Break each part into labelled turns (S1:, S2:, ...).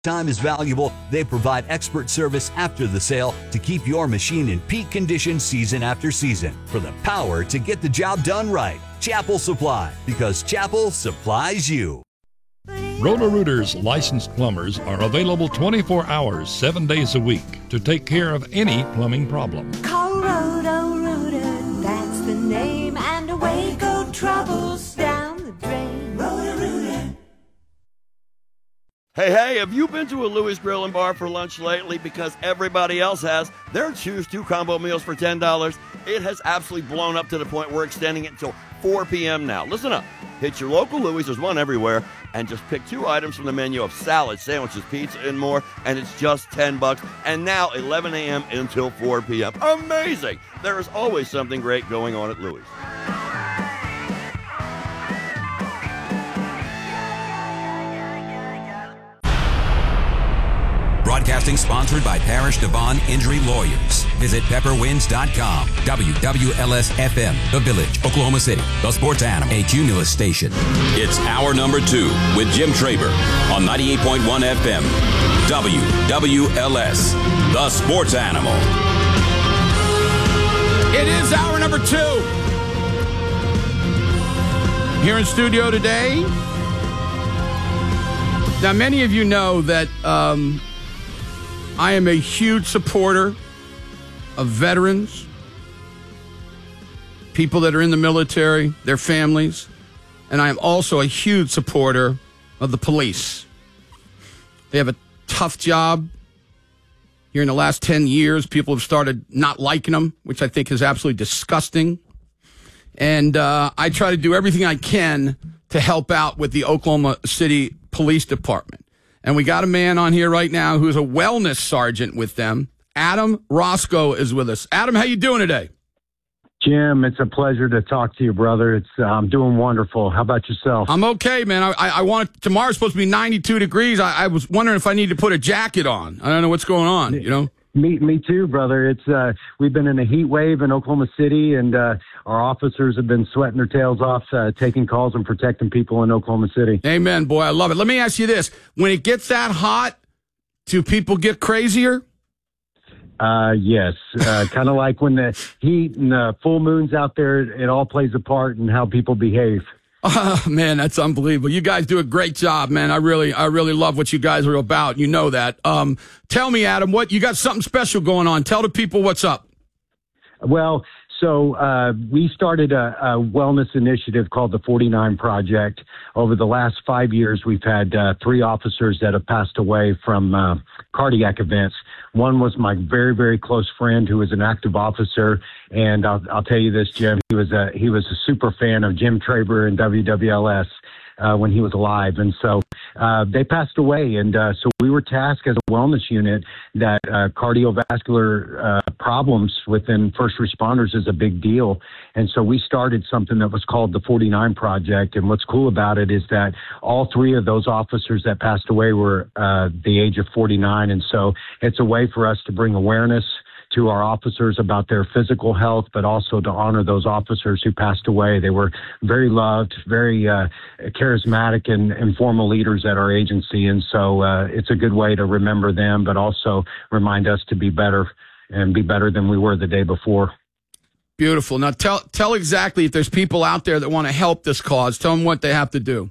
S1: Time is valuable. They provide expert service after the sale to keep your machine in peak condition season after season. For the power to get the job done right. Chapel Supply, because Chapel supplies you.
S2: Roto-Rooter's licensed plumbers are available 24 hours, 7 days a week to take care of any plumbing problem.
S3: Call Roto-Rooter, that's the name, and away go troubles down the drain. Roto-Rooter.
S4: Hey, have you been to a Louis Grill and Bar for lunch lately? Because everybody else has. Their Choose 2 combo meals for $10. It has absolutely blown up to the point we're extending it until 4 p.m. now. Listen up. Hit your local Louis, there's one everywhere, and just pick 2 items from the menu of salad, sandwiches, pizza, and more, and it's just $10. And now 11 a.m. until 4 p.m. Amazing! There is always something great going on at Louis.
S5: Broadcasting sponsored by Parish Devon Injury Lawyers. Visit pepperwinds.com. WWLS-FM, The Village, Oklahoma City. The Sports Animal, a Cumulus station.
S6: It's hour number 2 with Jim Traber on 98.1 FM. WWLS, The Sports Animal.
S7: It is hour number 2. Here in studio today. Now, many of you know that I am a huge supporter of veterans, people that are in the military, their families, and I am also a huge supporter of the police. They have a tough job. Here in the last 10 years, people have started not liking them, which I think is absolutely disgusting. And I try to do everything I can to help out with the Oklahoma City Police Department. And we got a man on here right now who's a wellness sergeant with them. Adam Roscoe is with us. Adam, how you doing today?
S8: Jim, it's a pleasure to talk to you, brother. I'm doing wonderful. How about yourself?
S7: I'm okay, man. I want tomorrow's supposed to be 92 degrees. I was wondering if I need to put a jacket on. I don't know what's going on, you know?
S8: Me too, brother. It's we've been in a heat wave in Oklahoma City, and our officers have been sweating their tails off, taking calls and protecting people in Oklahoma City.
S7: Amen, boy. I love it. Let me ask you this. When it gets that hot, do people get crazier?
S8: Yes. Kind of like when the heat and the full moon's out there, it all plays a part in how people behave.
S7: Oh, man, that's unbelievable. You guys do a great job, man. I really love what you guys are about. You know that. Tell me, Adam, what you got something special going on. Tell the people what's up.
S8: Well, so we started a wellness initiative called the 49 Project. Over the last 5 years, we've had 3 officers that have passed away from cardiac events. One was my very, very close friend who was an active officer, and I'll tell you this, Jim, he was a super fan of Jim Traber and WWLS when he was alive, and so they passed away, and so we were tasked as a wellness unit that cardiovascular problems within first responders is a big deal, and so we started something that was called the 49 Project, and what's cool about it is that all 3 of those officers that passed away were the age of 49, and so it's a way for us to bring awareness to our officers about their physical health, but also to honor those officers who passed away. They were very loved, very charismatic and informal leaders at our agency. And so it's a good way to remember them, but also remind us to be better and be better than we were the day before.
S7: Beautiful. Now tell exactly, if there's people out there that want to help this cause, tell them what they have to do.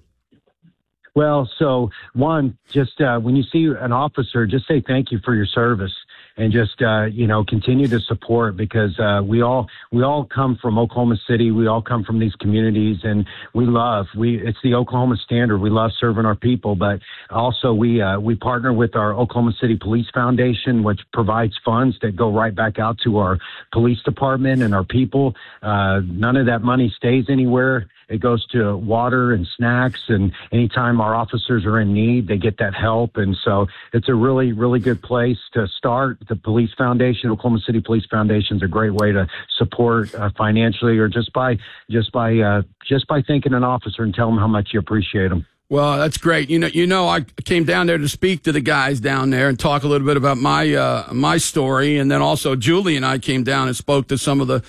S8: Well, so one, just when you see an officer, just say thank you for your service. And just, continue to support, because we all come from Oklahoma City. We all come from these communities, and it's the Oklahoma standard. We love serving our people, but also we partner with our Oklahoma City Police Foundation, which provides funds that go right back out to our police department and our people. None of that money stays anywhere. It goes to water and snacks, and anytime our officers are in need, they get that help. And so it's a really, really good place to start. The Police Foundation, Oklahoma City Police Foundation, is a great way to support financially, or just by thanking an officer and tell them how much you appreciate them.
S7: Well, that's great. You know, I came down there to speak to the guys down there and talk a little bit about my story, and then also Julie and I came down and spoke to some of the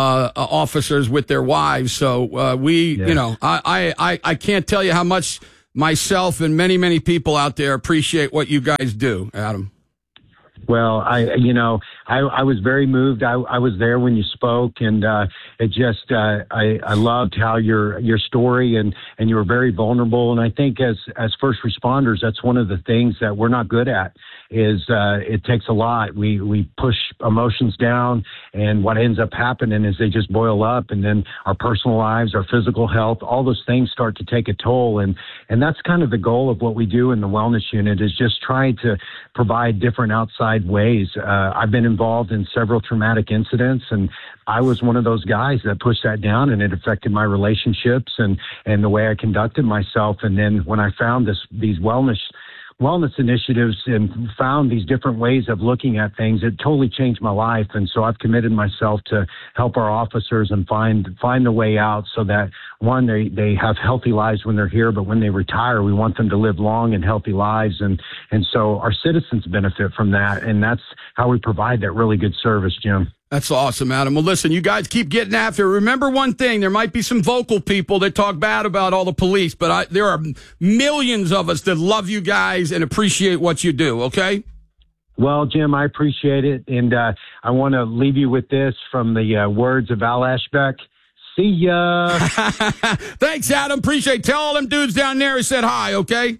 S7: officers with their wives. So I can't tell you how much myself and many, many people out there appreciate what you guys do, Adam.
S8: Well, I was very moved. I was there when you spoke, and it just I loved how your story and you were very vulnerable. And I think as first responders, that's one of the things that we're not good at. Is it takes a lot. We push emotions down, and what ends up happening is they just boil up, and then our personal lives, our physical health, all those things start to take a toll. And that's kind of the goal of what we do in the wellness unit, is just trying to provide different outside ways. I've been involved in several traumatic incidents, and I was one of those guys that pushed that down, and it affected my relationships and the way I conducted myself. And then when I found these wellness initiatives and found these different ways of looking at things, it totally changed my life. And so I've committed myself to help our officers and find the way out, so that one, they have healthy lives when they're here, but when they retire, we want them to live long and healthy lives. And so our citizens benefit from that. And that's how we provide that really good service, Jim.
S7: That's awesome, Adam. Well, listen, you guys keep getting after it. Remember one thing, there might be some vocal people that talk bad about all the police, but there are millions of us that love you guys and appreciate what you do, okay?
S8: Well, Jim, I appreciate it. And I want to leave you with this from the words of Al Ashbeck. See ya.
S7: Thanks, Adam. Appreciate it. Tell all them dudes down there I said hi, okay?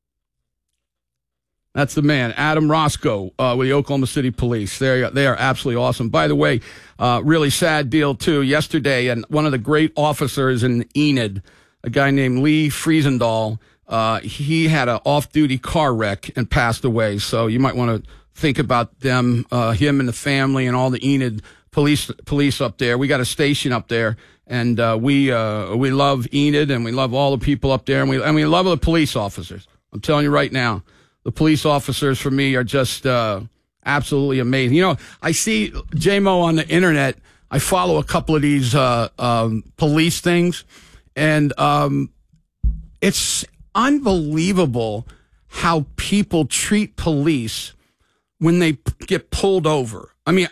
S7: That's the man, Adam Roscoe, with the Oklahoma City Police. They are absolutely awesome. By the way, really sad deal, too. Yesterday, and one of the great officers in Enid, a guy named Lee Friesendahl, he had an off-duty car wreck and passed away. So you might want to think about them, him and the family and all the Enid police up there. We got a station up there, and we love Enid, and we love all the people up there, and we love the police officers. I'm telling you right now. The police officers, for me, are just absolutely amazing. You know, I see J-Mo on the internet. I follow a couple of these police things, and it's unbelievable how people treat police when they get pulled over. I mean,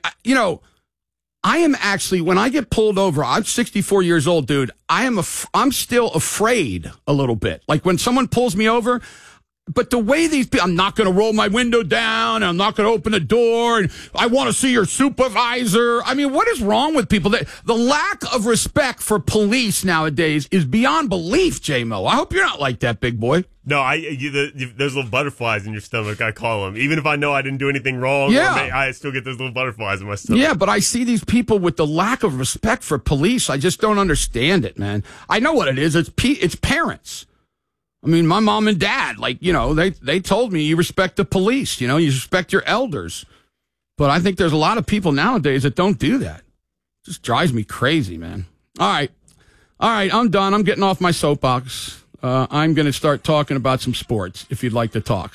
S7: I am actually, when I get pulled over, I'm 64 years old, dude. I'm still afraid a little bit. Like when someone pulls me over. But the way these people, I'm not going to roll my window down, I'm not going to open the door, and I want to see your supervisor. I mean, what is wrong with people? The lack of respect for police nowadays is beyond belief, J-Mo. I hope you're not like that, big boy.
S9: No, there's little butterflies in your stomach, I call them. Even if I know I didn't do anything wrong, I still get those little butterflies in my stomach.
S7: Yeah, but I see these people with the lack of respect for police. I just don't understand it, man. I know what it is. It's parents. I mean, my mom and dad, they told me you respect the police, you respect your elders. But I think there's a lot of people nowadays that don't do that. It just drives me crazy, man. All right, I'm done. I'm getting off my soapbox. I'm going to start talking about some sports, if you'd like to talk.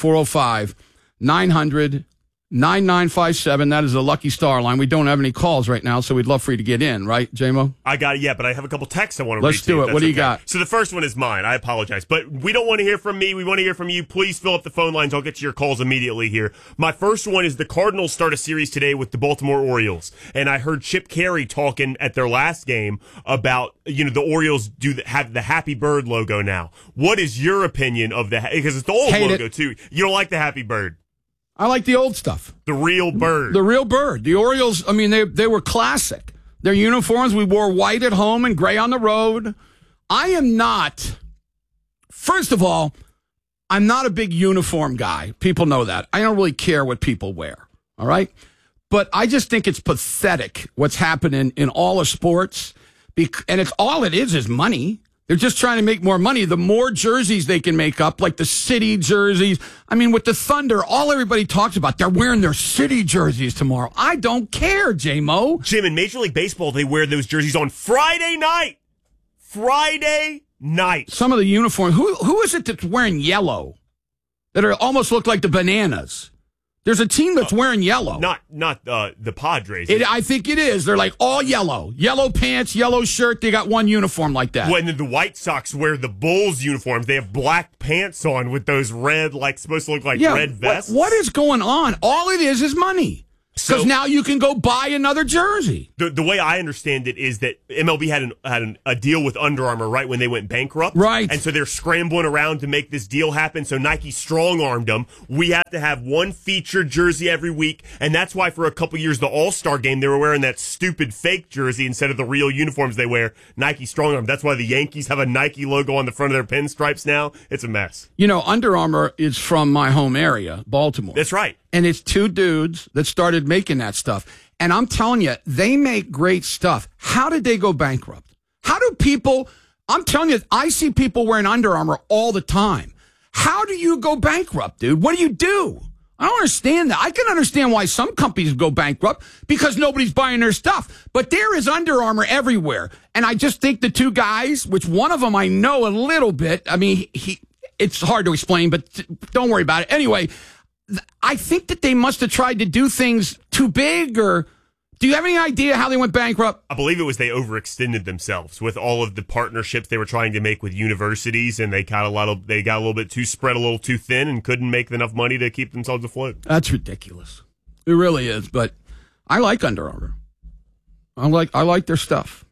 S7: 405-900-9957. That is the Lucky Star line. We don't have any calls right now, so we'd love for you to get in, right, J-Mo?
S9: I got it, yeah, but I have a couple texts I want to read.
S7: Let's do it. What do you got?
S9: So the first one is mine. I apologize. But we don't want to hear from me. We want to hear from you. Please fill up the phone lines. I'll get to your calls immediately here. My first one is the Cardinals start a series today with the Baltimore Orioles. And I heard Chip Carey talking at their last game about, the Orioles have the Happy Bird logo now. What is your opinion of that? Because it's the old logo, too. You don't like the Happy Bird.
S7: I like the old stuff.
S9: The real bird.
S7: The real bird. The Orioles, I mean, they were classic. Their uniforms, we wore white at home and gray on the road. I am not, first of all, I'm not a big uniform guy. People know that. I don't really care what people wear, all right? But I just think it's pathetic what's happening in all of sports. And it's all it is money. They're just trying to make more money. The more jerseys they can make up, like the city jerseys. I mean, with the Thunder, all everybody talks about, they're wearing their city jerseys tomorrow. I don't care, J-Mo.
S9: Jim, in Major League Baseball, they wear those jerseys on Friday night. Friday night.
S7: Some of the uniforms. Who is it that's wearing yellow? That almost look like the Bananas. There's a team that's wearing yellow.
S9: Not the Padres.
S7: I think it is. They're like all yellow. Yellow pants, yellow shirt. They got one uniform like that.
S9: When the White Sox wear the Bulls uniforms, they have black pants on with those red, supposed to look like red vests.
S7: What is going on? All it is money. Because now you can go buy another jersey.
S9: The way I understand it is that MLB had a deal with Under Armour right when they went bankrupt.
S7: Right.
S9: And so they're scrambling around to make this deal happen. So Nike strong-armed them. We have to have one featured jersey every week. And that's why for a couple years, the All-Star game, they were wearing that stupid fake jersey instead of the real uniforms they wear. Nike strong-armed. That's why the Yankees have a Nike logo on the front of their pinstripes now. It's a mess.
S7: You know, Under Armour is from my home area, Baltimore.
S9: That's right.
S7: And it's two dudes that started making that stuff. And I'm telling you, they make great stuff. How did they go bankrupt? How do people, I'm telling you, I see people wearing Under Armour all the time. How do you go bankrupt, dude? What do you do? I don't understand that. I can understand why some companies go bankrupt because nobody's buying their stuff. But there is Under Armour everywhere. And I just think the two guys, which one of them I know a little bit, I mean, it's hard to explain, but don't worry about it. Anyway, I think that they must have tried to do things too big, or do you have any idea how they went bankrupt?
S9: I believe it was they overextended themselves with all of the partnerships they were trying to make with universities, and they got a little bit too spread, a little too thin, and couldn't make enough money to keep themselves afloat.
S7: That's ridiculous. It really is. But I like Under Armour. I like their stuff.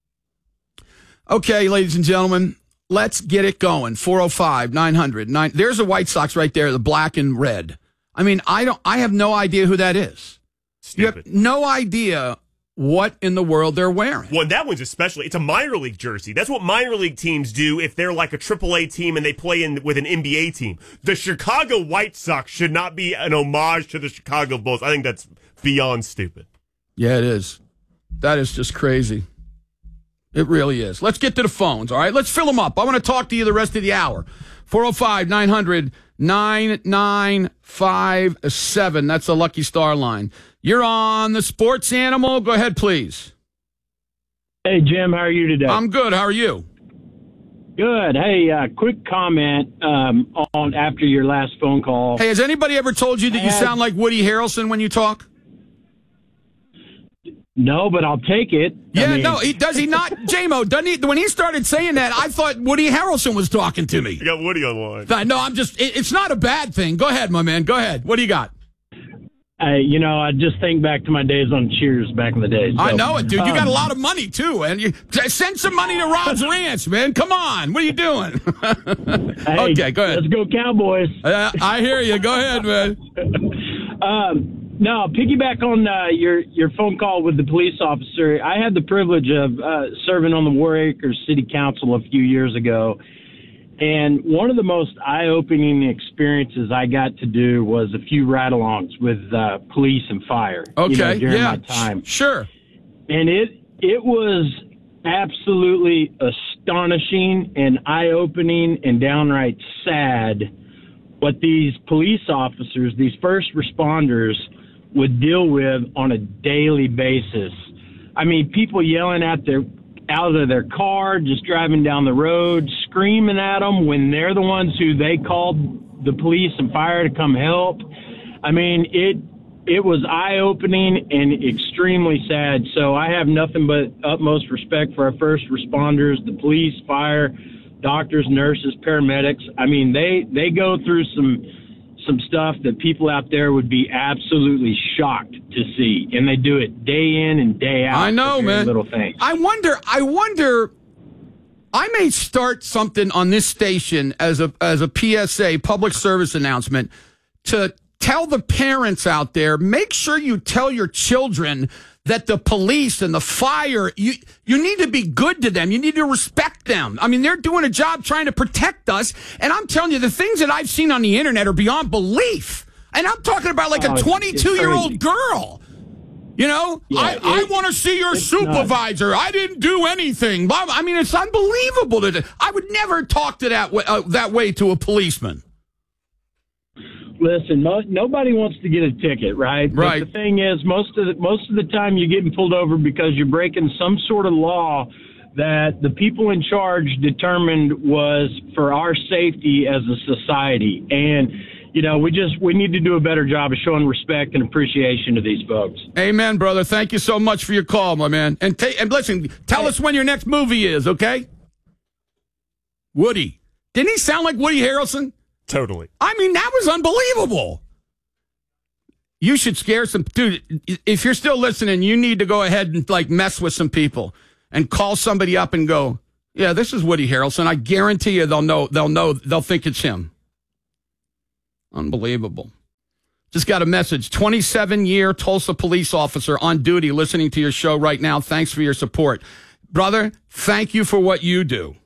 S7: Okay, ladies and gentlemen, let's get it going. 405-900. There's a White Sox right there, the black and red. I mean, I have no idea who that is.
S9: Stupid.
S7: You have no idea what in the world they're wearing.
S9: Well, that one's especially, it's a minor league jersey. That's what minor league teams do if they're like a AAA team and they play with an NBA team. The Chicago White Sox should not be an homage to the Chicago Bulls. I think that's beyond stupid.
S7: Yeah, it is. That is just crazy. It really is. Let's get to the phones, all right? Let's fill them up. I want to talk to you the rest of the hour. 405-900-9957. That's the Lucky Star line. You're on the Sports Animal. Go ahead, please.
S10: Hey, Jim. How are you today?
S7: I'm good. How are you?
S10: Good. Hey, quick comment on after your last phone call.
S7: Hey, has anybody ever told you that you sound like Woody Harrelson when you talk?
S10: No, but I'll take it.
S7: Yeah, no, does he not? J-Mo, doesn't he? When he started saying that, I thought Woody Harrelson was talking to me.
S9: You got Woody on the line.
S7: No, I'm just, it's not a bad thing. Go ahead, my man. Go ahead. What do you got?
S10: I just think back to my days on Cheers back in the day. So,
S7: I know it, dude. You got a lot of money, too. And you send some money to Rob's Ranch, man. Come on. What are you doing?
S10: Hey,
S7: okay, go ahead.
S10: Let's go Cowboys.
S7: I hear you. Go ahead, man.
S10: No, piggyback on your phone call with the police officer. I had the privilege of serving on the War Acres City Council a few years ago, and one of the most eye-opening experiences I got to do was a few ride-alongs with police and fire.
S7: Okay,
S10: during my time.
S7: Sure.
S10: And it was absolutely astonishing and eye-opening and downright sad what these police officers, these first responders, would deal with on a daily basis. I mean, people yelling out of their car, just driving down the road, screaming at them when they're the ones who they called the police and fire to come help. I mean, it was eye-opening and extremely sad. So I have nothing but utmost respect for our first responders, the police, fire, doctors, nurses, paramedics. I mean, they go through some stuff that people out there would be absolutely shocked to see, and they do it day in and day out.
S7: I know, man.
S10: Little things.
S7: I wonder. I may start something on this station as a PSA, public service announcement, to tell the parents out there: make sure you tell your children that the police and the fire, you need to be good to them. You need to respect them. I mean, they're doing a job trying to protect us. And I'm telling you, the things that I've seen on the internet are beyond belief. And I'm talking about like a 22-year-old girl. You know, yeah, I want to see your supervisor. Nuts. I didn't do anything. I mean, it's unbelievable. I would never talk to that way to a policeman.
S10: Listen, nobody wants to get a ticket, right?
S7: Right.
S10: But the thing is, most of the time you're getting pulled over because you're breaking some sort of law that the people in charge determined was for our safety as a society. And, we need to do a better job of showing respect and appreciation to these folks.
S7: Amen, brother. Thank you so much for your call, my man. And listen, tell us when your next movie is, okay? Woody. Didn't he sound like Woody Harrelson?
S9: Totally.
S7: I mean, that was unbelievable. You should scare some dude. If you're still listening, you need to go ahead and like mess with some people and call somebody up and go, yeah, this is Woody Harrelson. I guarantee you they'll think it's him. Unbelievable. Just got a message. 27-year Tulsa police officer on duty listening to your show right now. Thanks for your support. Brother, thank you for what you do.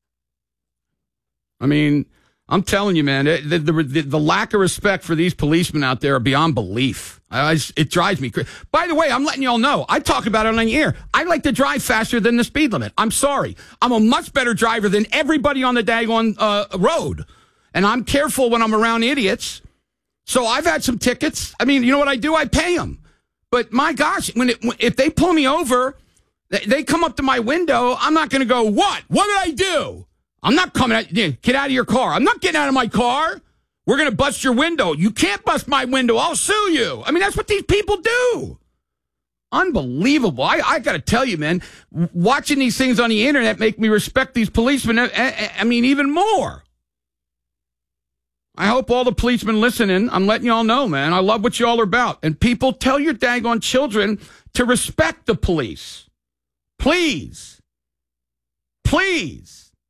S7: I mean, I'm telling you, man, the lack of respect for these policemen out there are beyond belief. It drives me crazy. By the way, I'm letting y'all know, I talk about it on the air. I like to drive faster than the speed limit. I'm sorry. I'm a much better driver than everybody on the daggone road. And I'm careful when I'm around idiots. So I've had some tickets. I mean, you know what I do? I pay them. But my gosh, if they pull me over, they come up to my window, I'm not going to go, what? What did I do? I'm not coming out. Get out of your car. I'm not getting out of my car. We're going to bust your window. You can't bust my window. I'll sue you. I mean, that's what these people do. Unbelievable. I got to tell you, man, watching these things on the internet make me respect these policemen. I mean, even more. I hope all the policemen listening, I'm letting y'all know, man, I love what y'all are about. And people, tell your daggone children to respect the police. Please. Please.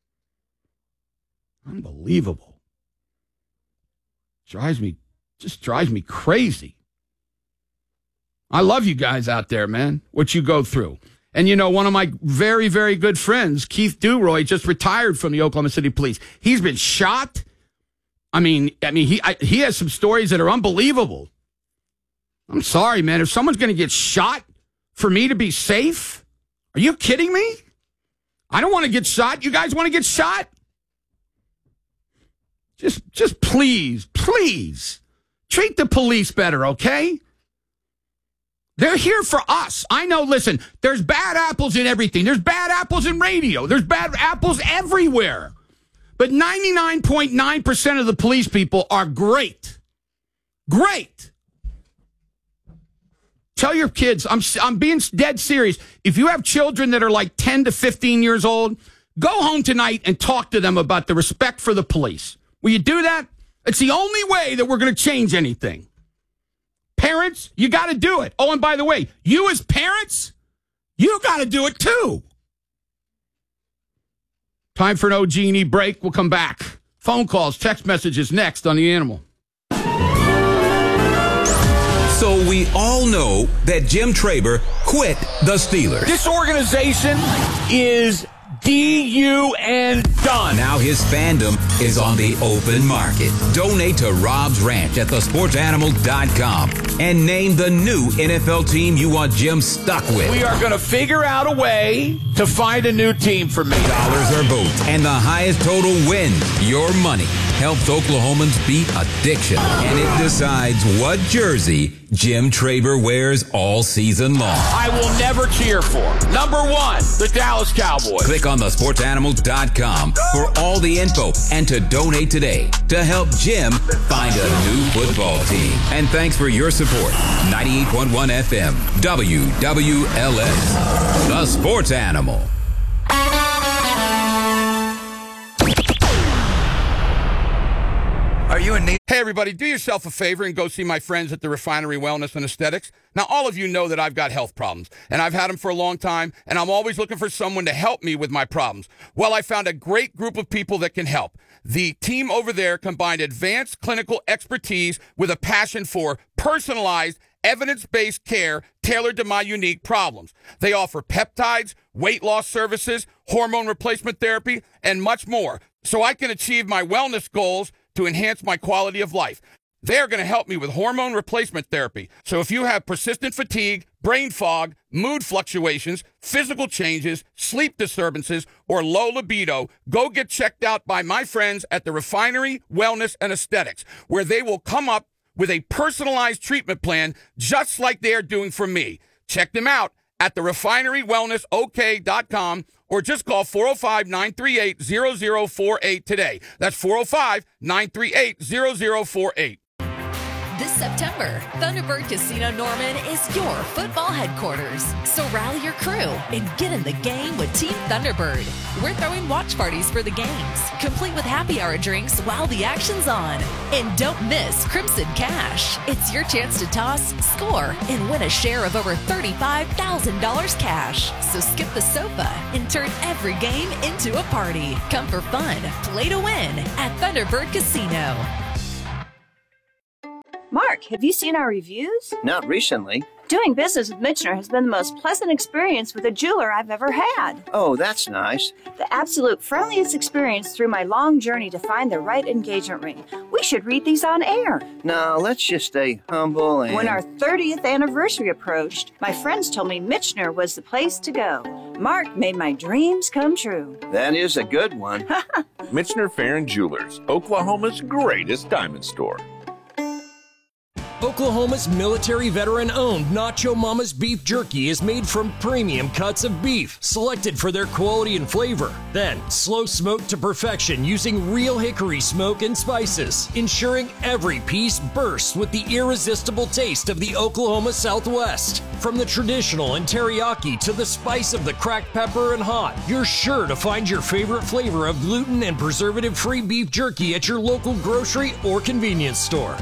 S7: Unbelievable. Drives me crazy. I love you guys out there, man, what you go through. And, you know, one of my very, very good friends, Keith Duroy, just retired from the Oklahoma City Police. He's been shot. I mean, he has some stories that are unbelievable. I'm sorry, man. If someone's going to get shot for me to be safe, are you kidding me? I don't want to get shot. You guys want to get shot? Just please treat the police better, okay? They're here for us. I know, listen, there's bad apples in everything. There's bad apples in radio. There's bad apples everywhere. But 99.9% of the police people are great. Great. Tell your kids, I'm being dead serious. If you have children that are like 10 to 15 years old, go home tonight and talk to them about the respect for the police. Will you do that? It's the only way that we're going to change anything. Parents, you got to do it. Oh, and by the way, you as parents, you got to do it too. Time for an OG&E break. We'll come back. Phone calls, text messages next on The Animal.
S5: So we all know that Jim Traber quit the Steelers.
S11: This organization is D-U-N done.
S5: Now his fandom is on the open market. Donate to Rob's Ranch at thesportsanimal.com and name the new NFL team you want Jim stuck with.
S11: We are going to figure out a way to find a new team for me.
S5: Dollars or votes, and the highest total wins. Your money helps Oklahomans beat addiction, and it decides what jersey Jim Traber wears all season long.
S11: I will never cheer for, number one, the Dallas Cowboys.
S5: Click on thesportsanimals.com for all the info and to donate today to help Jim find a new football team. And thanks for your support. 98.1 FM, WWLS, The Sports Animal.
S7: Are you in need? Hey, everybody, do yourself a favor and go see my friends at the Refinery Wellness and Aesthetics. Now, all of you know that I've got health problems, and I've had them for a long time, and I'm always looking for someone to help me with my problems. Well, I found a great group of people that can help. The team over there combined advanced clinical expertise with a passion for personalized, evidence-based care tailored to my unique problems. They offer peptides, weight loss services, hormone replacement therapy, and much more, so I can achieve my wellness goals to enhance my quality of life. They're going to help me with hormone replacement therapy. So if you have persistent fatigue, brain fog, mood fluctuations, physical changes, sleep disturbances, or low libido, go get checked out by my friends at the Refinery Wellness and Aesthetics, where they will come up with a personalized treatment plan just like they're doing for me. Check them out at therefinerywellnessok.com or just call 405-938-0048 today. That's 405-938-0048.
S12: This September, Thunderbird Casino Norman is your football headquarters. So rally your crew and get in the game with Team Thunderbird. We're throwing watch parties for the games, complete with happy hour drinks while the action's on. And don't miss Crimson Cash. It's your chance to toss, score, and win a share of over $35,000 cash. So skip the sofa and turn every game into a party. Come for fun, play to win at Thunderbird Casino.
S13: Mark, have you seen our reviews?
S14: Not recently.
S13: Doing business with Michener has been the most pleasant experience with a jeweler I've ever had.
S14: Oh, that's nice.
S13: The absolute friendliest experience through my long journey to find the right engagement ring. We should read these on air.
S14: No, let's just stay humble and...
S13: When our 30th anniversary approached, my friends told me Michener was the place to go. Mark made my dreams come true.
S14: That is a good one.
S15: Michener Fair & Jewelers, Oklahoma's greatest diamond store.
S16: Oklahoma's military veteran-owned Nacho Mama's beef jerky is made from premium cuts of beef, selected for their quality and flavor. Then, slow smoked to perfection using real hickory smoke and spices, ensuring every piece bursts with the irresistible taste of the Oklahoma Southwest. From the traditional and teriyaki to the spice of the cracked pepper and hot, you're sure to find your favorite flavor of gluten and preservative-free beef jerky at your local grocery or convenience store.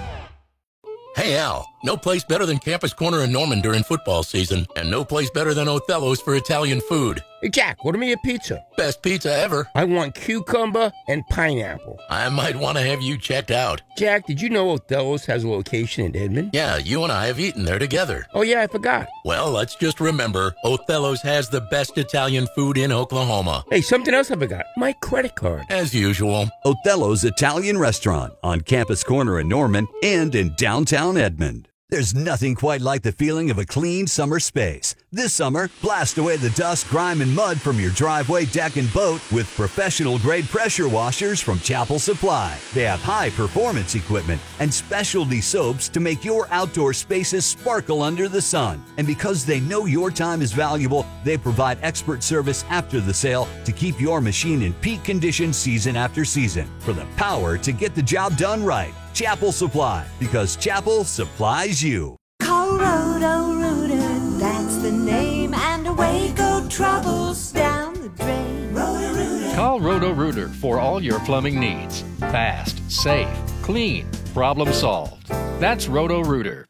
S17: Hey, Al, no place better than Campus Corner in Norman during football season, and no place better than Othello's for Italian food.
S18: Hey, Jack, order me a pizza.
S17: Best pizza ever.
S18: I want cucumber and pineapple.
S17: I might want to have you checked out.
S18: Jack, did you know Othello's has a location in Edmond?
S17: Yeah, you and I have eaten there together.
S18: Oh, yeah, I forgot.
S17: Well, let's just remember, Othello's has the best Italian food in Oklahoma.
S18: Hey, something else I forgot. My credit card.
S17: As usual.
S1: Othello's Italian Restaurant on Campus Corner in Norman and in downtown Edmond. There's nothing quite like the feeling of a clean summer space. This summer, blast away the dust, grime, and mud from your driveway, deck, and boat with professional-grade pressure washers from Chapel Supply. They have high-performance equipment and specialty soaps to make your outdoor spaces sparkle under the sun. And because they know your time is valuable, they provide expert service after the sale to keep your machine in peak condition season after season. For the power to get the job done right. Chapel Supply, because Chapel supplies you.
S3: Call Roto-Rooter, that's the name, and away go troubles down the drain. Roto-Rooter.
S19: Call Roto-Rooter for all your plumbing needs. Fast, safe, clean, problem solved. That's Roto-Rooter.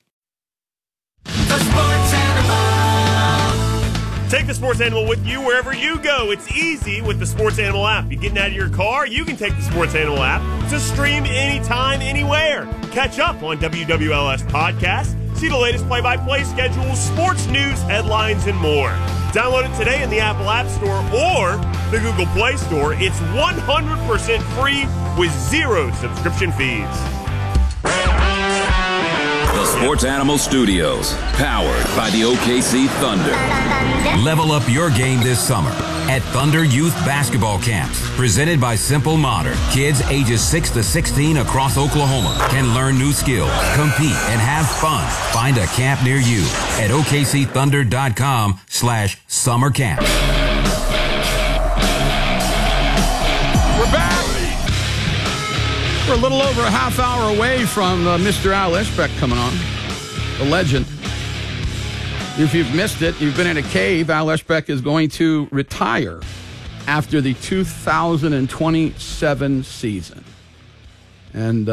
S6: The Sports Animal.
S9: Take the Sports Animal with you wherever you go. It's easy with the Sports Animal app. You're getting out of your car, you can take the Sports Animal app to stream anytime, anywhere. Catch up on WWLS podcasts, see the latest play-by-play schedules, sports news, headlines, and more. Download it today in the Apple App Store or the Google Play Store. It's 100% free with 0 subscription fees.
S6: The Sports Animal Studios, powered by the OKC Thunder.
S5: Level up your game this summer at Thunder Youth Basketball Camps, presented by Simple Modern. Kids ages 6 to 16 across Oklahoma can learn new skills, compete, and have fun. Find a camp near you at OKCThunder.com/summer camp.
S7: We're back. We're a little over a half hour away from Mr. Al Ishbeck coming on, the legend. If you've missed it, you've been in a cave. Al Ishbeck is going to retire after the 2027 season. And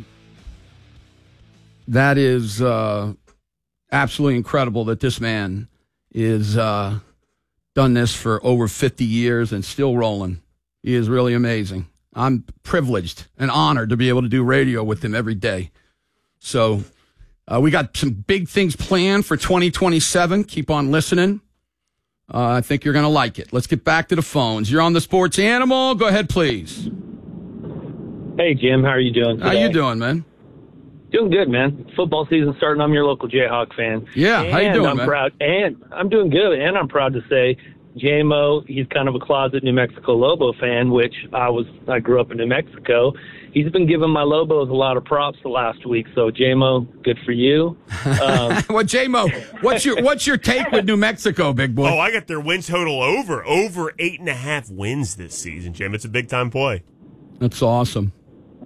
S7: that is absolutely incredible that this man is done this for over 50 years and still rolling. He is really amazing. I'm privileged and honored to be able to do radio with him every day. So we got some big things planned for 2027. Keep on listening. I think you're going to like it. Let's get back to the phones. You're on the Sports Animal. Go ahead, please.
S10: Hey, Jim. How are you doing today?
S7: How you doing, man?
S10: Doing good, man. Football season starting. I'm your local Jayhawk fan.
S7: Yeah, how you doing,
S10: I'm
S7: man?
S10: Proud, and I'm doing good, and I'm proud to say JMO, he's kind of a closet New Mexico Lobo fan, which I grew up in New Mexico. He's been giving my Lobos a lot of props the last week. So JMO, good for you.
S7: Well, JMO, what's your take with New Mexico, big boy?
S9: Oh, I got their win total over 8.5 wins this season, Jim. It's a big time play.
S7: That's awesome.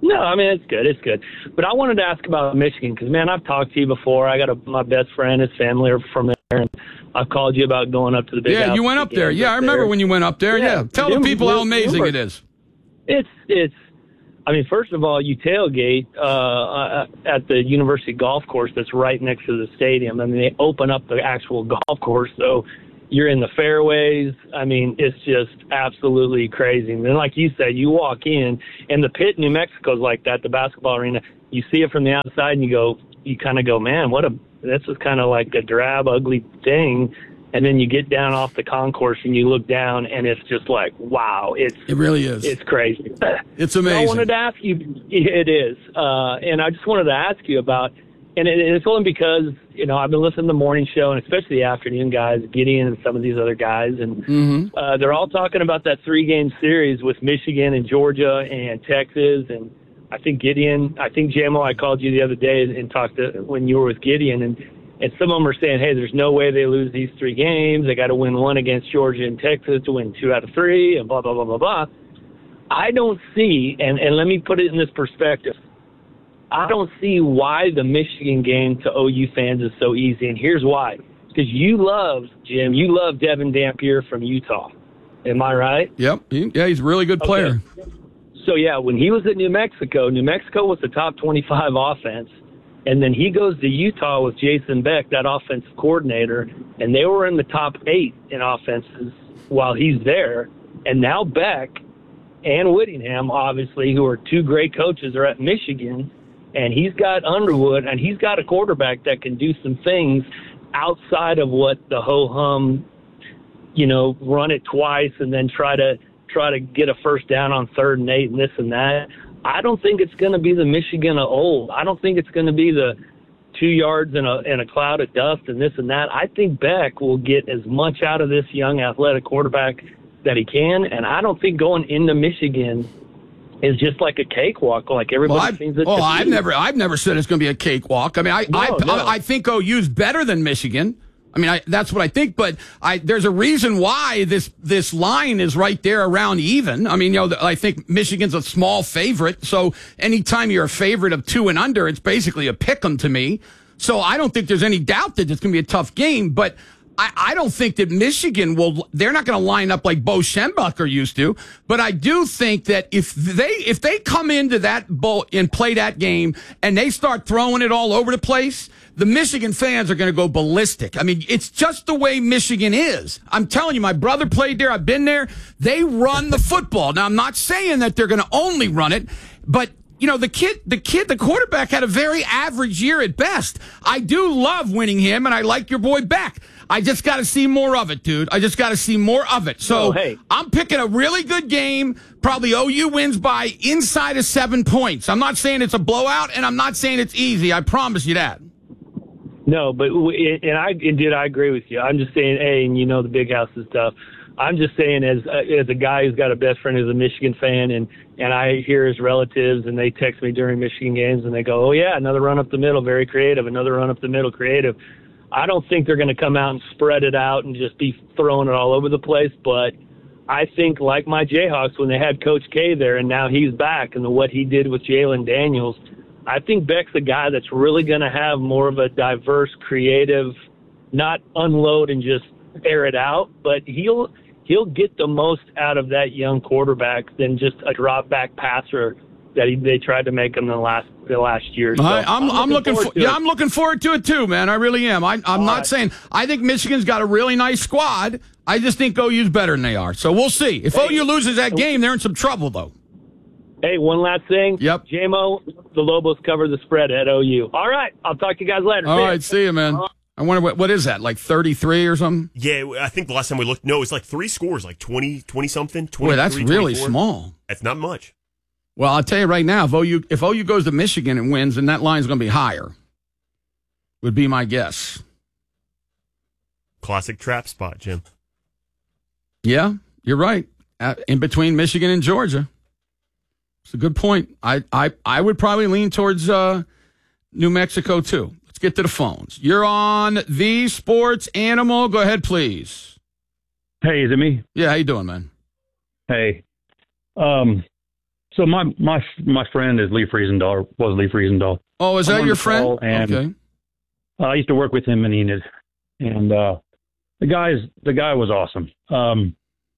S10: No, I mean, it's good. It's good. But I wanted to ask about Michigan because, man, I've talked to you before. I got my best friend, his family are from there, and I've called you about going up to the big house.
S7: Yeah, you went up there. Yeah, I remember when you went up there. Yeah. Tell the people how amazing it is.
S10: It's. I mean, first of all, you tailgate at the University Golf Course that's right next to the stadium. I mean, they open up the actual golf course, so you're in the fairways. I mean, it's just absolutely crazy. And then, like you said, you walk in, and the pit in New Mexico is like that, the basketball arena. You see it from the outside, and you kind of go, man, this is kind of like a drab, ugly thing. And then you get down off the concourse and you look down, and it's just like, wow. It
S7: really is.
S10: It's crazy.
S7: It's amazing.
S10: So I wanted to ask you, it is. And I just wanted to ask you about, and it's only because, I've been listening to the morning show, and especially the afternoon guys, Gideon and some of these other guys, and they're all talking about that 3-game series with Michigan and Georgia and Texas. And I think JMO, I called you the other day and talked to when you were with Gideon, and some of them are saying, hey, there's no way they lose these 3 games. They got to win 1 against Georgia and Texas to win 2 out of 3, and blah, blah, blah, blah, blah. I don't see, and let me put it in this perspective, I don't see why the Michigan game to OU fans is so easy, and here's why. Because you love Devin Dampier from Utah. Am I right?
S7: Yep. Yeah, he's a really good player.
S10: Okay. So, yeah, when he was at New Mexico was the top 25 offense. And then he goes to Utah with Jason Beck, that offensive coordinator, and they were in the top 8 in offenses while he's there. And now Beck and Whittingham, obviously, who are 2 great coaches, are at Michigan, and he's got Underwood, and he's got a quarterback that can do some things outside of what the ho-hum, run it twice and then try to get a first down on 3rd and 8 and this and that. I don't think it's going to be the Michigan of old. I don't think it's going to be the 2 yards in a cloud of dust and this and that. I think Beck will get as much out of this young athletic quarterback that he can, and I don't think going into Michigan is just like a cakewalk, like everybody seems it to be.
S7: I've never said it's going to be a cakewalk. I mean, I think OU's better than Michigan. I mean, that's what I think, but there's a reason why this line is right there around even. I mean, I think Michigan's a small favorite, so anytime you're a favorite of 2 and under, it's basically a pick 'em to me. So I don't think there's any doubt that it's going to be a tough game, but I don't think that Michigan they're not going to line up like Bo Schembechler used to, but I do think that if they come into that bowl and play that game and they start throwing it all over the place, the Michigan fans are going to go ballistic. I mean, it's just the way Michigan is. I'm telling you, my brother played there. I've been there. They run the football. Now, I'm not saying that they're going to only run it, but the quarterback had a very average year at best. I do love Whittingham, and I like your boy Beck. I just got to see more of it, dude. I just got to see more of it. So I'm picking a really good game. Probably OU wins by inside of 7 points. I'm not saying it's a blowout, and I'm not saying it's easy. I promise you that.
S10: No, but I agree with you. I'm just saying, and the big house is tough. I'm just saying, as a guy who's got a best friend who's a Michigan fan, and I hear his relatives, and they text me during Michigan games, and they go, "Oh yeah, another run up the middle, very creative. Another run up the middle, creative." I don't think they're going to come out and spread it out and just be throwing it all over the place, but I think like my Jayhawks when they had Coach K there, and now he's back, and what he did with Jalen Daniels, I think Beck's a guy that's really going to have more of a diverse, creative, not unload and just air it out, but he'll get the most out of that young quarterback than just a drop back passer that they tried to make him the last year. So
S7: I'm looking forward to it too, man. I really am. I'm not saying I think Michigan's got a really nice squad. I just think OU's better than they are. So we'll see. If OU loses that game, they're in some trouble though.
S10: Hey, one last thing.
S7: Yep.
S10: JMO, the Lobos cover the spread at OU. All right. I'll talk to you guys later.
S7: All right. See you, man. I wonder what is that, like 33 or something?
S9: Yeah, I think the last time we looked, no, it's like 3 scores, like 20-something.
S7: Boy, that's really 24. Small.
S9: That's not much.
S7: Well, I'll tell you right now, if OU goes to Michigan and wins, then that line's going to be higher, would be my guess.
S9: Classic trap spot, Jim.
S7: Yeah, you're right. In between Michigan and Georgia. It's a good point. I would probably lean towards New Mexico, too. Let's get to the phones. You're on The Sports Animal. Go ahead, please.
S20: Hey, is it me?
S7: Yeah, how you doing, man?
S20: Hey. So my friend is Lee Friesendahl, was Lee Friesendahl.
S7: Oh, is that your friend?
S20: Okay. I used to work with him in Enid, and the guy was awesome.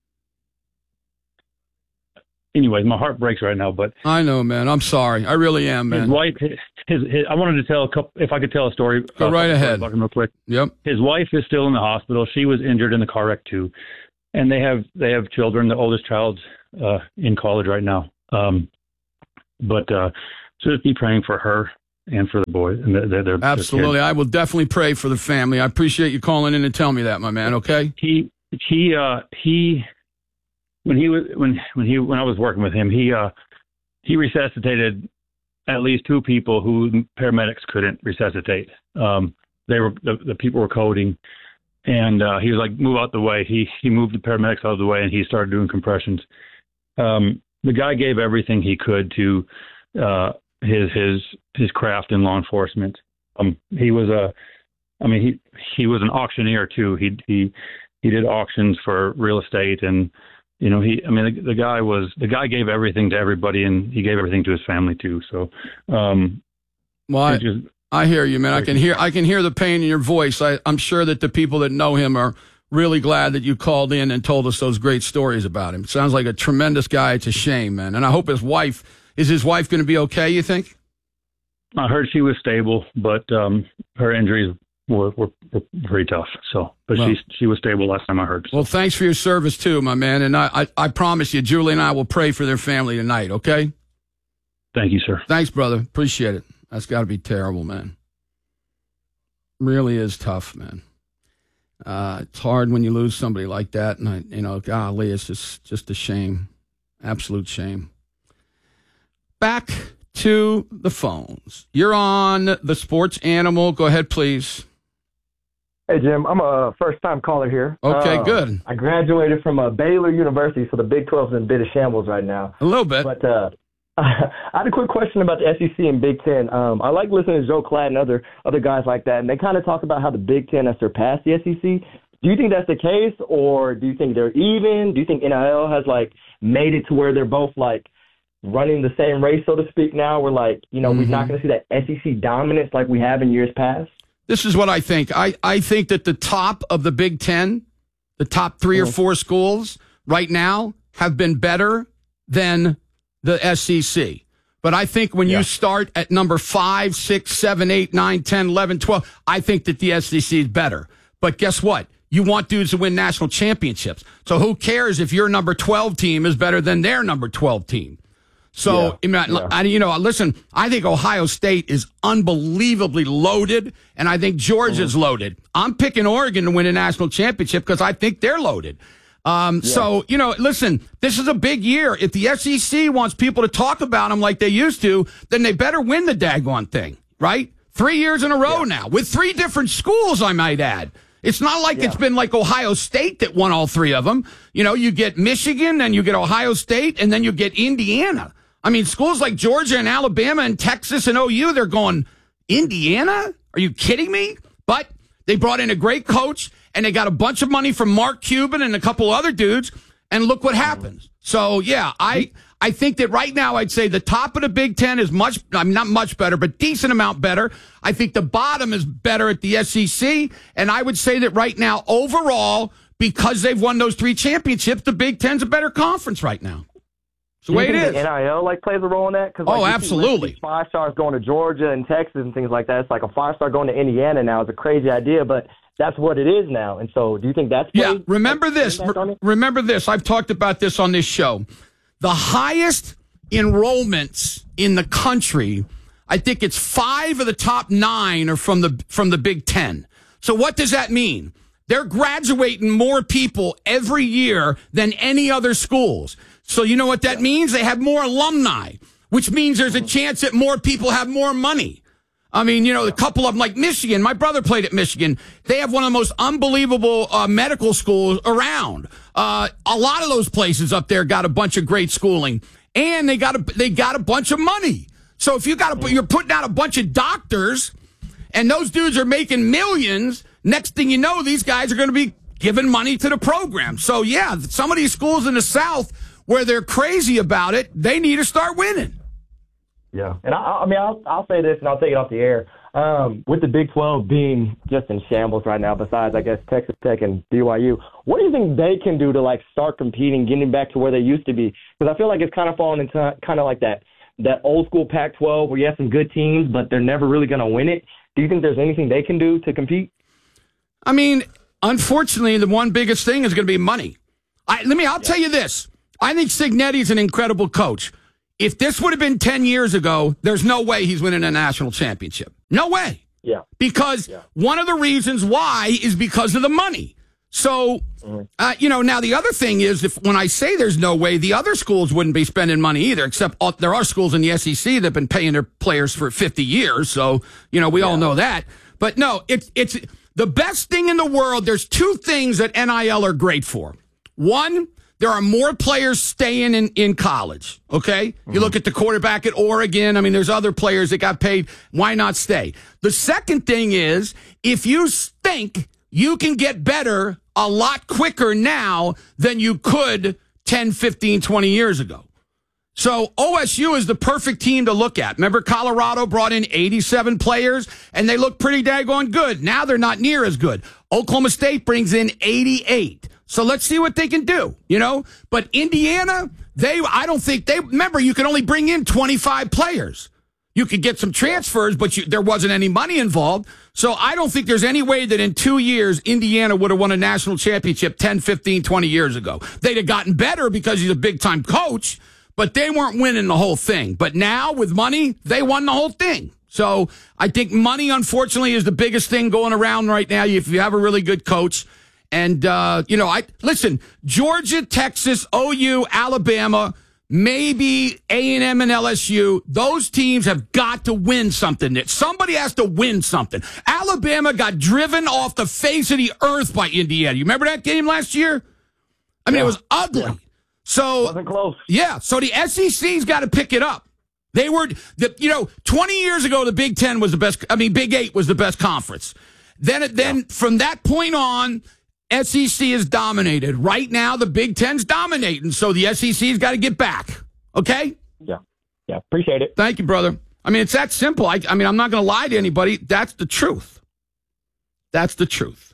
S20: Anyways, my heart breaks right now, but
S7: I know, man. I'm sorry. I really am, man.
S20: His wife, I wanted to tell if I could tell a story.
S7: Go right ahead.
S20: About him real quick.
S7: Yep.
S20: His wife is still in the hospital. She was injured in the car wreck too, and they have children. The oldest child's in college right now. But so just be praying for her and for the boys. And they're
S7: absolutely. I will definitely pray for the family. I appreciate you calling in and telling me that, my man. Okay. When I was working with him, he resuscitated at least 2 people who paramedics couldn't resuscitate. The people were coding, and he was like, "Move out the way." He moved the paramedics out of the way, and he started doing compressions. The guy gave everything he could to his craft in law enforcement. He was he was an auctioneer too. He did auctions for real estate, and the guy gave everything to everybody, and he gave everything to his family too. So, I hear you, man. I can hear the pain in your voice. I'm sure that the people that know him are really glad that you called in and told us those great stories about him. Sounds like a tremendous guy. It's a shame, man. And I hope his wife going to be okay, you think?
S20: I heard she was stable, but her injuries were pretty tough. So, but she was stable last time I heard. So.
S7: Well, thanks for your service too, my man. And I promise you, Julie and I will pray for their family tonight. Okay.
S20: Thank you, sir.
S7: Thanks, brother. Appreciate it. That's got to be terrible, man. Really is tough, man. It's hard when you lose somebody like that, and golly, it's just a shame, absolute shame. Back to the phones. You're on the Sports Animal. Go ahead, please.
S21: Hey, Jim. I'm a first-time caller here.
S7: Okay, good.
S21: I graduated from Baylor University, so the Big 12's in a bit of shambles right now.
S7: A little bit.
S21: But I had a quick question about the SEC and Big Ten. I like listening to Joe Klatt and other guys like that, and they kind of talk about how the Big Ten has surpassed the SEC. Do you think that's the case, or do you think they're even? Do you think NIL has, made it to where they're both, running the same race, so to speak, now? We're we're not going to see that SEC dominance like we have in years past?
S7: This is what I think. I think that the top of the Big Ten, the top 3 or 4 schools right now have been better than the SEC. But I think when you start at number 5, 6, 7, 8, 9, 10, 11, 12, I think that the SEC is better. But guess what? You want dudes to win national championships. So who cares if your number 12 team is better than their number 12 team? So, listen, I think Ohio State is unbelievably loaded, and I think Georgia's loaded. I'm picking Oregon to win a national championship because I think they're loaded. So, listen, this is a big year. If the SEC wants people to talk about them like they used to, then they better win the daggone thing, right? 3 years in a row now with 3 different schools, I might add. It's not like it's been like Ohio State that won all 3 of them. You get Michigan, then you get Ohio State, and then you get Indiana. I mean, schools like Georgia and Alabama and Texas and OU, they're going, Indiana? Are you kidding me? But they brought in a great coach, and they got a bunch of money from Mark Cuban and a couple other dudes, and look what happens. So, I think that right now I'd say the top of the Big Ten is not much better, but decent amount better. I think the bottom is better at the SEC, and I would say that right now, overall, because they've won those 3 championships, the Big Ten's a better conference right now. It's the way it is.
S21: NIL plays a role in that? Cause,
S7: absolutely.
S21: 5-stars going to Georgia and Texas and things like that. It's like a 5-star going to Indiana now. It's a crazy idea, but that's what it is now. And so do you think that's
S7: remember this. Remember this. I've talked about this on this show. The highest enrollments in the country, I think it's 5 of the top 9 are from the Big Ten. So what does that mean? They're graduating more people every year than any other schools. So you know what that means? They have more alumni, which means there's a chance that more people have more money. I mean, a couple of them, like Michigan. My brother played at Michigan. They have one of the most unbelievable medical schools around. A lot of those places up there got a bunch of great schooling, and they got a bunch of money. So if you're putting out a bunch of doctors, and those dudes are making millions, next thing you know, these guys are going to be giving money to the program. So some of these schools in the South, where they're crazy about it, they need to start winning.
S21: Yeah, and I'll say this, and I'll take it off the air. With the Big 12 being just in shambles right now, besides, I guess, Texas Tech and BYU, what do you think they can do to, like, start competing, getting back to where they used to be? Because I feel like it's kind of fallen into kind of like that old-school Pac-12 where you have some good teams, but they're never really going to win it. Do you think there's anything they can do to compete?
S7: I mean, unfortunately, the one biggest thing is going to be money. I'll tell you this. I think Cignetti's an incredible coach. If this would have been 10 years ago, there's no way he's winning a national championship. No way.
S21: Yeah.
S7: Because one of the reasons why is because of the money. So, now the other thing is, when I say there's no way, the other schools wouldn't be spending money either, except there are schools in the SEC that have been paying their players for 50 years. So, we all know that. But no, it's the best thing in the world. There's two things that NIL are great for. One, there are more players staying in college, okay? Mm-hmm. You look at the quarterback at Oregon. I mean, there's other players that got paid. Why not stay? The second thing is, if you think you can get better a lot quicker now than you could 10, 15, 20 years ago. So OSU is the perfect team to look at. Remember, Colorado brought in 87 players, and they look pretty daggone good. Now they're not near as good. Oklahoma State brings in 88. So let's see what they can do, But Indiana, remember, you can only bring in 25 players. You could get some transfers, but there wasn't any money involved. So I don't think there's any way that in 2 years, Indiana would have won a national championship 10, 15, 20 years ago. They'd have gotten better because he's a big-time coach, but they weren't winning the whole thing. But now, with money, they won the whole thing. So I think money, unfortunately, is the biggest thing going around right now if you have a really good coach. And, listen, Georgia, Texas, OU, Alabama, maybe A&M and LSU, those teams have got to win something. Somebody has to win something. Alabama got driven off the face of the earth by Indiana. You remember that game last year? I mean, it was ugly. Yeah. So,
S21: wasn't close.
S7: Yeah, so the SEC's got to pick it up. They were, 20 years ago, the Big 10 was the best. Big 8 was the best conference. Then from that point on, SEC is dominated. Right now, the Big Ten's dominating, so the SEC's got to get back. Okay?
S21: Yeah, appreciate it.
S7: Thank you, brother. I mean, it's that simple. I'm not going to lie to anybody. That's the truth. That's the truth.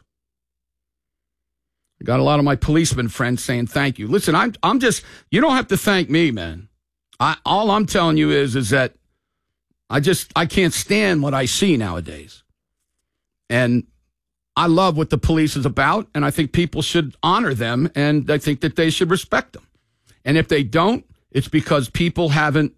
S7: I got a lot of my policeman friends saying thank you. Listen, I'm just, you don't have to thank me, man. All I'm telling you is that I can't stand what I see nowadays. And I love what the police is about, and I think people should honor them, and I think that they should respect them. And if they don't, it's because people haven't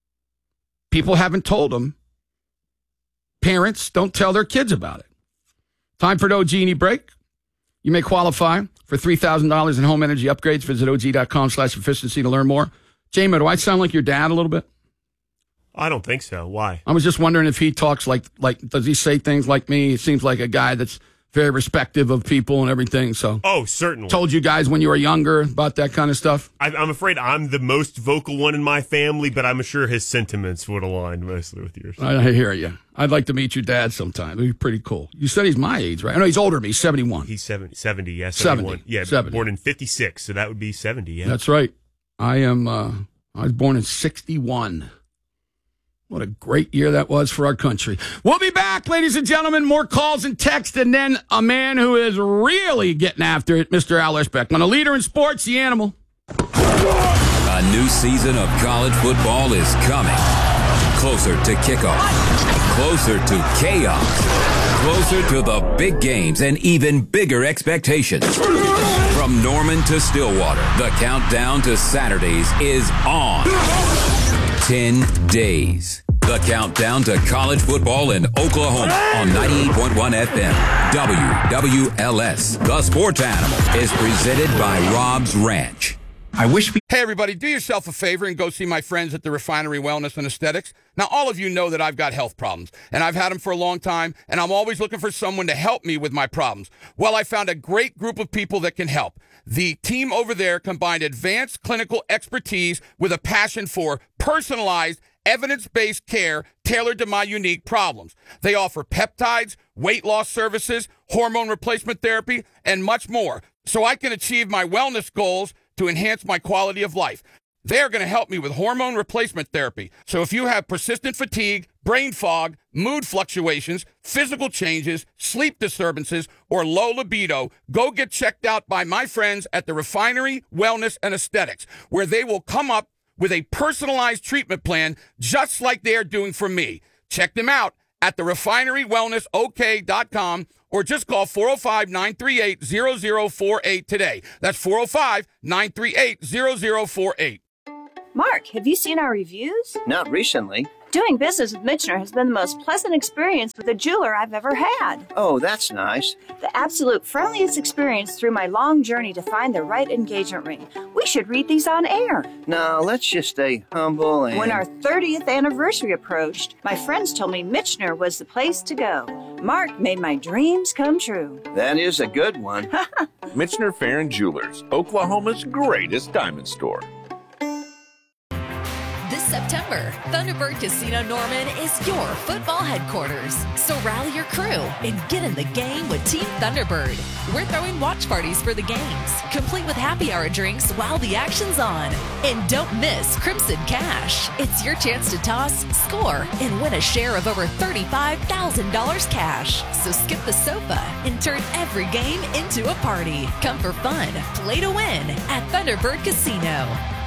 S7: told them. Parents don't tell their kids about it. Time for an OG&E break. You may qualify for $3,000 in home energy upgrades. Visit OG.com/efficiency to learn more. J-Mo, do I sound like your dad a little bit?
S9: I don't think so. Why?
S7: I was just wondering if he talks like does he say things like me? He seems like a guy that's very respective of people and everything. So,
S9: certainly.
S7: Told you guys when you were younger about that kind of stuff?
S9: I'm afraid I'm the most vocal one in my family, but I'm sure his sentiments would align mostly with yours.
S7: I hear you. I'd like to meet your dad sometime. It'd be pretty cool. You said he's my age, right? No, he's older than me. He's 71.
S9: He's 70, yeah.
S7: 70.
S9: Yeah,
S7: 70.
S9: Born in 56, so that would be 70, yeah.
S7: That's right. I was born in 61. What a great year that was for our country. We'll be back, ladies and gentlemen. More calls and text, and then a man who is really getting after it, Mr. Al Ishbeck. On a leader in sports, the animal.
S5: A new season of college football is coming. Closer to kickoff. Closer to chaos. Closer to the big games and even bigger expectations. From Norman to Stillwater, the countdown to Saturdays is on. 10 days. The countdown to college football in Oklahoma on 98.1 FM. WWLS. The Sports Animal is presented by Rob's Ranch.
S7: Hey, everybody, do yourself a favor and go see my friends at the Refinery Wellness and Aesthetics. Now, all of you know that I've got health problems, and I've had them for a long time, and I'm always looking for someone to help me with my problems. Well, I found a great group of people that can help. The team over there combined advanced clinical expertise with a passion for personalized, evidence-based care tailored to my unique problems. They offer peptides, weight loss services, hormone replacement therapy, and much more, so I can achieve my wellness goals to enhance my quality of life. They're going to help me with hormone replacement therapy. So if you have persistent fatigue, brain fog, mood fluctuations, physical changes, sleep disturbances, or low libido, go get checked out by my friends at the Refinery Wellness and Aesthetics, where they will come up with a personalized treatment plan just like they're doing for me. Check them out at therefinerywellnessok.com or just call 405-938-0048 today. That's 405-938-0048.
S13: Mark, have you seen our reviews?
S14: Not recently.
S13: Doing business with Michener has been the most pleasant experience with a jeweler I've ever had.
S14: Oh, that's nice.
S13: The absolute friendliest experience through my long journey to find the right engagement ring. We should read these on air.
S14: No, let's just stay humble and...
S13: When our 30th anniversary approached, my friends told me Michener was the place to go. Mark made my dreams come true.
S14: That is a good one.
S15: Michener Farron Jewelers, Oklahoma's greatest diamond store.
S12: This September, Thunderbird Casino Norman is your football headquarters. So rally your crew and get in the game with Team Thunderbird. We're throwing watch parties for the games, complete with happy hour drinks while the action's on. And don't miss Crimson Cash. It's your chance to toss, score, and win a share of over $35,000 cash. So skip the sofa and turn every game into a party. Come for fun, play to win at Thunderbird Casino.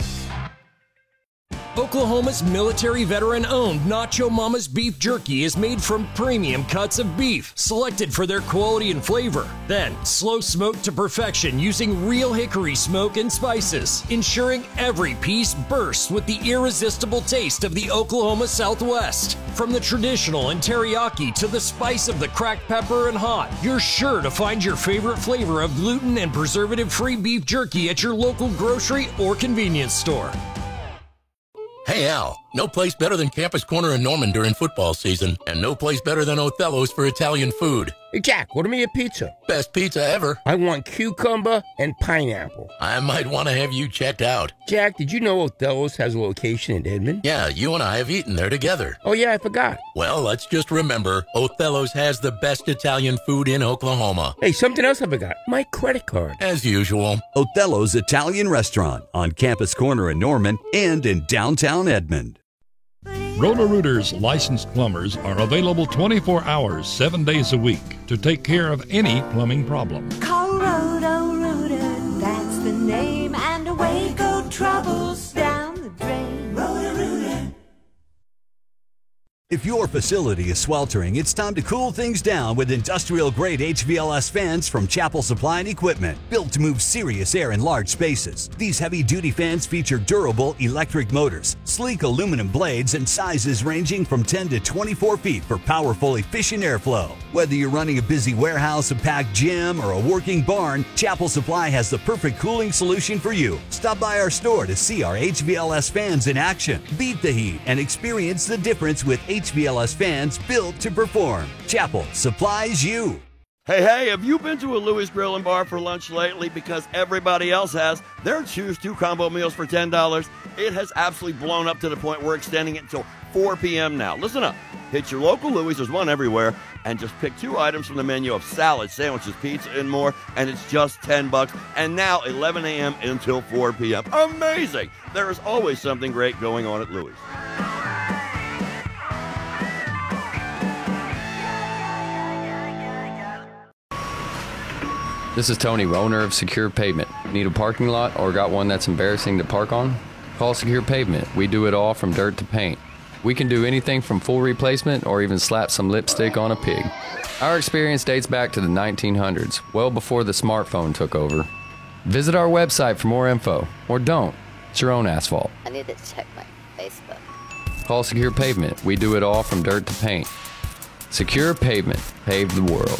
S16: Oklahoma's military veteran-owned Nacho Mama's Beef Jerky is made from premium cuts of beef, selected for their quality and flavor. Then, slow smoked to perfection using real hickory smoke and spices, ensuring every piece bursts with the irresistible taste of the Oklahoma Southwest. From the traditional and teriyaki to the spice of the cracked pepper and hot, you're sure to find your favorite flavor of gluten and preservative-free beef jerky at your local grocery or convenience store.
S17: Hey, Al, no place better than Campus Corner in Norman during football season, and no place better than Othello's for Italian food.
S18: Hey, Jack, order me a pizza.
S17: Best pizza ever.
S18: I want cucumber and pineapple.
S17: I might want to have you checked out.
S18: Jack, did you know Othello's has a location in Edmond?
S17: Yeah, you and I have eaten there together.
S18: Oh, yeah, I forgot.
S17: Well, let's just remember, Othello's has the best Italian food in Oklahoma.
S18: Hey, something else I forgot. My credit card.
S17: As usual.
S1: Othello's Italian Restaurant on Campus Corner in Norman and in downtown Edmond.
S2: Roto-Rooter's licensed plumbers are available 24 hours, 7 days a week to take care of any plumbing problem.
S3: Call Roto-Rooter, that's the name, and away go troubles down the drain. Roto-Rooter.
S1: If your facility is sweltering, it's time to cool things down with industrial-grade HVLS fans from Chapel Supply and Equipment, built to move serious air in large spaces. These heavy-duty fans feature durable electric motors, sleek aluminum blades, and sizes ranging from 10 to 24 feet for powerful, efficient airflow. Whether you're running a busy warehouse, a packed gym, or a working barn, Chapel Supply has the perfect cooling solution for you. Stop by our store to see our HVLS fans in action. Beat the heat and experience the difference with HVLS fans built to perform. Chapel supplies you.
S4: Hey, have you been to a Louis Grill and Bar for lunch lately? Because everybody else has. Their Choose 2 combo meals for $10. It has absolutely blown up to the point we're extending it until 4 p.m. now. Listen up. Hit your local Louis, there's one everywhere, and just pick 2 items from the menu of salad, sandwiches, pizza, and more, and it's just $10. And now 11 a.m. until 4 p.m. Amazing! There is always something great going on at Louis.
S22: This is Tony, owner of Secure Pavement. Need a parking lot or got one that's embarrassing to park on? Call Secure Pavement. We do it all from dirt to paint. We can do anything from full replacement or even slap some lipstick on a pig. Our experience dates back to the 1900s, well before the smartphone took over. Visit our website for more info, or don't. It's your own asphalt.
S23: I need to check my Facebook.
S22: Call Secure Pavement. We do it all from dirt to paint. Secure Pavement. Pave the world.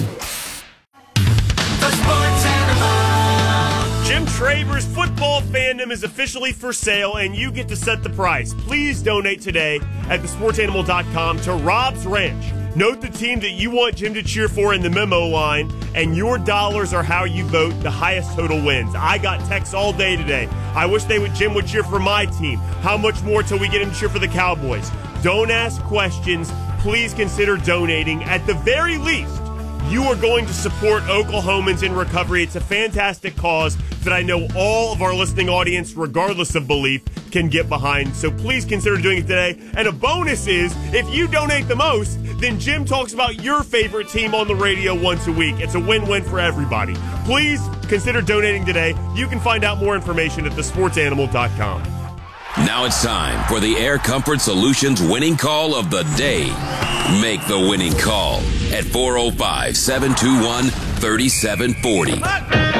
S9: Jim Traver's football fandom is officially for sale, and you get to set the price. Please donate today at thesportsanimal.com to Rob's Ranch. Note the team that you want Jim to cheer for in the memo line, and your dollars are how you vote the highest total wins. I got texts all day today. I wish Jim would cheer for my team. How much more till we get him to cheer for the Cowboys? Don't ask questions. Please consider donating. At the very least, you are going to support Oklahomans in recovery. It's a fantastic cause that I know all of our listening audience, regardless of belief, can get behind. So please consider doing it today. And a bonus is, if you donate the most, then Jim talks about your favorite team on the radio once a week. It's a win-win for everybody. Please consider donating today. You can find out more information at thesportsanimal.com.
S6: Now it's time for the Air Comfort Solutions winning call of the day. Make the winning call at 405-721-3740.